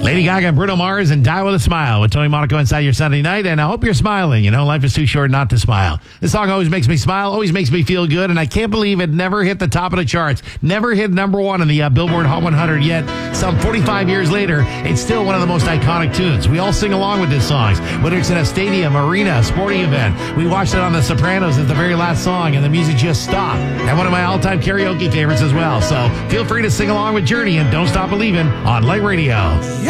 Lady Gaga and Bruno Mars and Die With a Smile with Tony Monaco inside your Sunday night. And I hope you're smiling. You know, life is too short not to smile. This song always makes me smile, always makes me feel good. And I can't believe it never hit the top of the charts. Never hit number one in the Billboard Hot 100 yet. Some 45 years later, it's still one of the most iconic tunes. We all sing along with this song, whether it's in a stadium, arena, a sporting event. We watched it on The Sopranos as the very last song, and the music just stopped. And one of my all-time karaoke favorites as well. So feel free to sing along with Journey and Don't Stop Believin' on Light Radio.